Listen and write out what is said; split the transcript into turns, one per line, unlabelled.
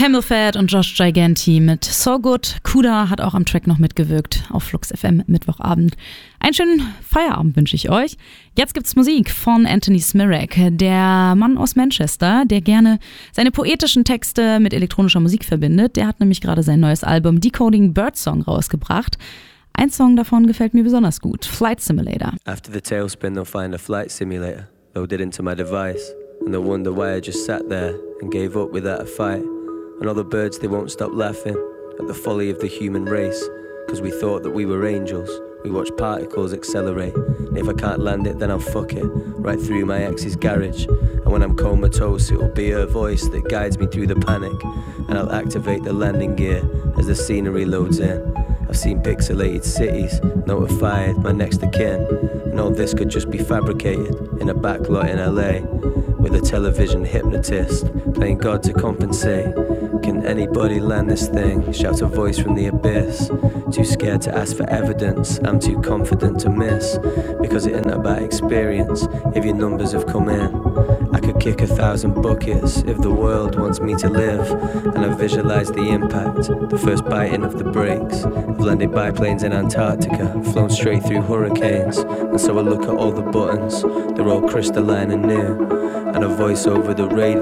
Camel Fat und Josh Giganti mit So Good. Kuda hat auch am Track noch mitgewirkt auf Flux FM Mittwochabend. Einen schönen Feierabend wünsche ich euch. Jetzt gibt's Musik von Anthony Smirek, der Mann aus Manchester, der gerne seine poetischen Texte mit elektronischer Musik verbindet. Der hat nämlich gerade sein neues Album Decoding Birdsong rausgebracht. Ein Song davon gefällt mir besonders gut, Flight Simulator.
After the tailspin they'll find a flight simulator loaded into my device, and they'll wonder why I just sat there and gave up without a fight. And all the birds, they won't stop laughing at the folly of the human race, cause we thought that we were angels. We watch particles accelerate, and if I can't land it then I'll fuck it right through my ex's garage. And when I'm comatose it'll be her voice that guides me through the panic, and I'll activate the landing gear as the scenery loads in. I've seen pixelated cities, notified my next of kin, and all this could just be fabricated in a backlot in LA, with a television hypnotist playing God to compensate. Can anybody land this thing? Shouts a voice from the abyss. Too scared to ask for evidence, I'm too confident to miss, because it isn't about experience if your numbers have come in. I could kick 1,000 buckets if the world wants me to live, and I visualize the impact, the first biting of the brakes. I've landed biplanes in Antarctica, flown straight through hurricanes, and so I look at all the buttons, they're all crystalline and new, and a voice over the radio